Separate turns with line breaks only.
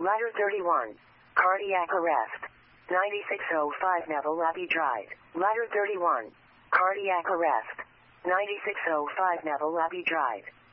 Ladder 31. Cardiac arrest. 9605 Neville Abbey Drive. Ladder 31. Cardiac arrest. 9605 Neville Abbey Drive.